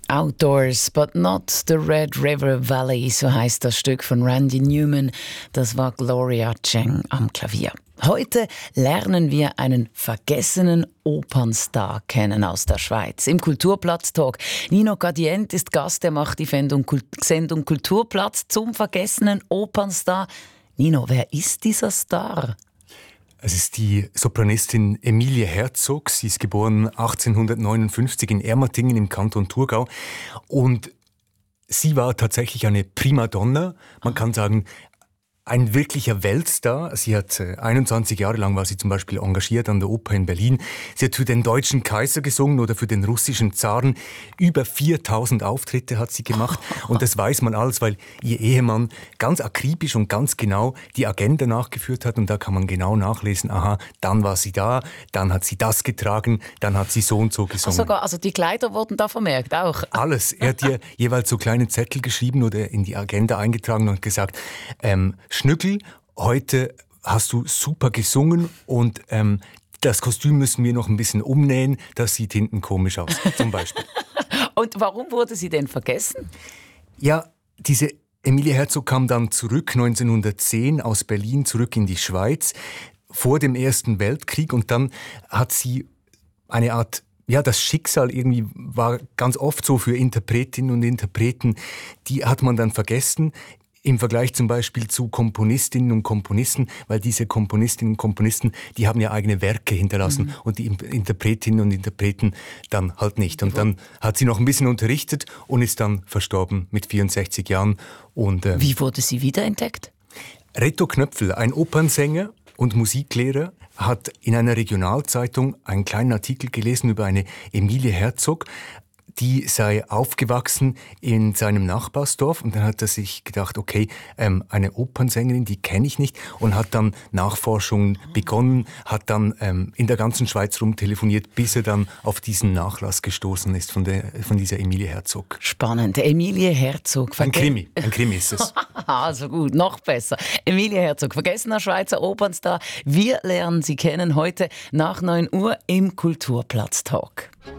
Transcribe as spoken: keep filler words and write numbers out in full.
Outdoors, but not the Red River Valley, so heißt das Stück von Randy Newman. Das war Gloria Cheng am Klavier. Heute lernen wir einen vergessenen Opernstar kennen aus der Schweiz. Im Kulturplatz-Talk. Nino Gadient ist Gast, der macht die Sendung Kulturplatz zum vergessenen Opernstar. Nino, wer ist dieser Star? Es ist die Sopranistin Emilie Herzog. Sie ist geboren achtzehnhundertneunundfünfzig in Ermatingen im Kanton Thurgau. Und sie war tatsächlich eine Primadonna. Man kann sagen, ein wirklicher Weltstar. Sie hat äh, einundzwanzig Jahre lang war sie zum Beispiel engagiert an der Oper in Berlin. Sie hat für den deutschen Kaiser gesungen oder für den russischen Zaren. Über viertausend Auftritte hat sie gemacht. Und das weiß man alles, weil ihr Ehemann ganz akribisch und ganz genau die Agenda nachgeführt hat. Und da kann man genau nachlesen, aha, dann war sie da, dann hat sie das getragen, dann hat sie so und so gesungen. Ach, sogar, also die Kleider wurden da vermerkt, auch? Alles. Er hat ihr jeweils so kleine Zettel geschrieben oder in die Agenda eingetragen und gesagt, ähm, Schnückel, heute hast du super gesungen und ähm, das Kostüm müssen wir noch ein bisschen umnähen, das sieht hinten komisch aus, zum Beispiel. Und warum wurde sie denn vergessen? Ja, diese Emilie Herzog kam dann zurück neunzehnhundertzehn aus Berlin zurück in die Schweiz vor dem Ersten Weltkrieg und dann hat sie eine Art Ja, das Schicksal irgendwie war ganz oft so für Interpretinnen und Interpreten, die hat man dann vergessen. Im Vergleich zum Beispiel zu Komponistinnen und Komponisten, weil diese Komponistinnen und Komponisten, die haben ja eigene Werke hinterlassen mhm. und die Interpretinnen und Interpreten dann halt nicht. Und dann hat sie noch ein bisschen unterrichtet und ist dann verstorben mit vierundsechzig Jahren. Und, ähm, Wie wurde sie wiederentdeckt? Reto Knöpfel, ein Opernsänger und Musiklehrer, hat in einer Regionalzeitung einen kleinen Artikel gelesen über eine Emilie Herzog. Die sei aufgewachsen in seinem Nachbarsdorf und dann hat er sich gedacht, okay, ähm, eine Opernsängerin, die kenne ich nicht und hat dann Nachforschungen begonnen, hat dann ähm, in der ganzen Schweiz rumtelefoniert, bis er dann auf diesen Nachlass gestoßen ist von, der, von dieser Emilie Herzog. Spannend, Emilie Herzog. Ein Krimi, ein Krimi ist es. Also gut, noch besser. Emilie Herzog, vergessener Schweizer Opernstar. Wir lernen sie kennen heute nach neun Uhr im Kulturplatz-Talk.